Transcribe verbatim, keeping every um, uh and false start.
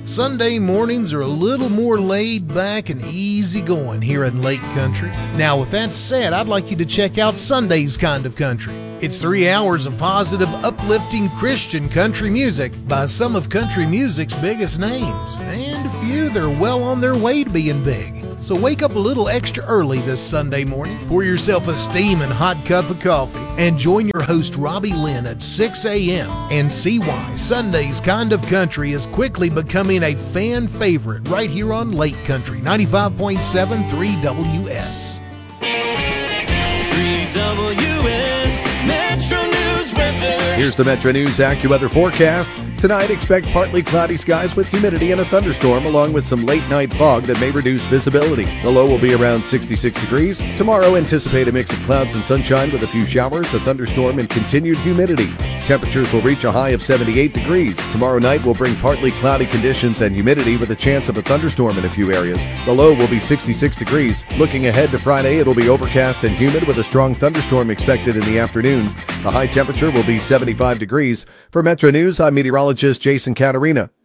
Sunday mornings are a little more laid back and easy going here in Lake Country. Now, with that said, I'd like you to check out Sunday's Kind of Country. It's three hours of positive, uplifting Christian country music by some of country music's biggest names, and a few that are well on their way to being big. So wake up a little extra early this Sunday morning, pour yourself a steaming hot cup of coffee, and join your host Robbie Lynn at six a.m. and see why Sunday's Kind of Country is quickly becoming a fan favorite right here on Lake Country ninety-five point seven three W S. three W S Metro News weather. Here's the Metro News AccuWeather forecast. Tonight, expect partly cloudy skies with humidity and a thunderstorm, along with some late-night fog that may reduce visibility. The low will be around sixty-six degrees. Tomorrow, anticipate a mix of clouds and sunshine with a few showers, a thunderstorm, and continued humidity. Temperatures will reach a high of seventy-eight degrees. Tomorrow night will bring partly cloudy conditions and humidity with a chance of a thunderstorm in a few areas. The low will be sixty-six degrees. Looking ahead to Friday, it'll be overcast and humid with a strong thunderstorm expected in the afternoon. The high temperature will be seventy-five degrees. For Metro News, I'm meteorologist Jason Caterina.